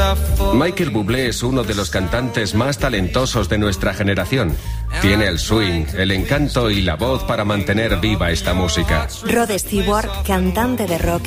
Michael Bublé es uno de los cantantes más talentosos de nuestra generación. Tiene el swing, el encanto y la voz para mantener viva esta música. Rod Stewart, cantante de rock